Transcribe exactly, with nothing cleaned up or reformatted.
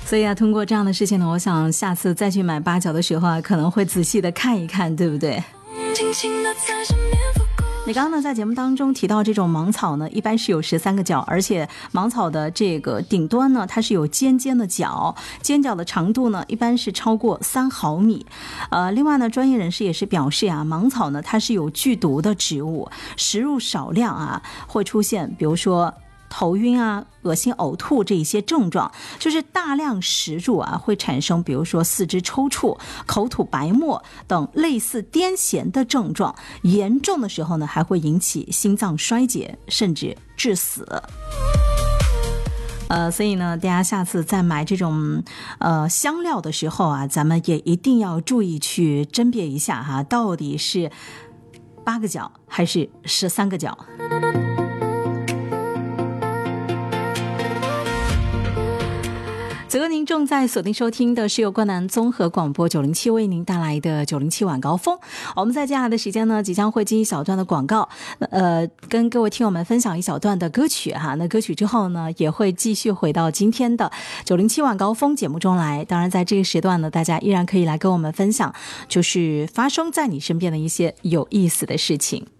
所以啊，通过这样的事情呢，我想下次再去买八角的时候啊，可能会仔细的看一看，对不对？你刚刚呢在节目当中提到这种芒草呢，一般是有十三个角，而且芒草的这个顶端呢，它是有尖尖的角，尖角的长度呢一般是超过三毫米。呃，另外呢，专业人士也是表示啊，芒草呢它是有剧毒的植物，食入少量啊会出现，比如说头晕啊、恶心、呕吐这一些症状，就是大量食入啊，会产生比如说四肢抽搐、口吐白沫等类似癫痫的症状，严重的时候呢，还会引起心脏衰竭，甚至致死。呃，所以呢，大家下次在买这种呃香料的时候啊，咱们也一定要注意去甄别一下哈，到底是八个角还是十三个角。此刻您正在锁定收听的是由冠南综合广播九零七为您带来的九零七晚高峰。我们在接下来的时间呢，即将会进一小段的广告，呃，跟各位听友们分享一小段的歌曲哈。那歌曲之后呢，也会继续回到今天的九零七晚高峰节目中来。当然，在这个时段呢，大家依然可以来跟我们分享，就是发生在你身边的一些有意思的事情。